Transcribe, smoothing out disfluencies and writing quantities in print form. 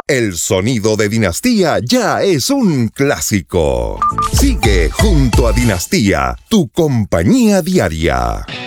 El sonido de Dinastía ya es un clásico. Sigue junto a Dinastía, tu compañía diaria.